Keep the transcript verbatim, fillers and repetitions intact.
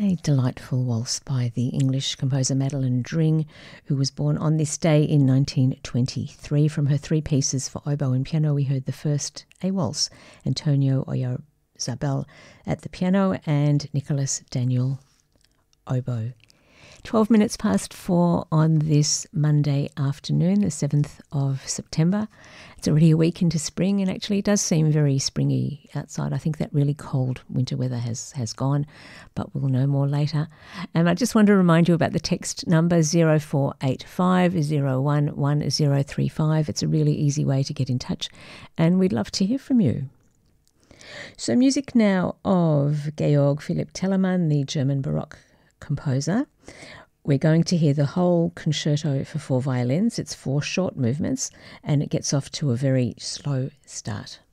A delightful waltz by the English composer Madeleine Dring, who was born on this day in nineteen twenty-three. From her three pieces for oboe and piano, we heard the first, a waltz, Antonio Oyarzabal at the piano and Nicholas Daniel oboe. twelve minutes past four on this Monday afternoon, the seventh of September. It's already a week into spring, and actually it does seem very springy outside. I think that really cold winter weather has, has gone, but we'll know more later. And I just want to remind you about the text number zero four eight five, zero one one zero three five. It's a really easy way to get in touch, and we'd love to hear from you. So music now of Georg Philipp Telemann, the German Baroque composer. We're going to hear the whole concerto for four violins. It's four short movements, and it gets off to a very slow start.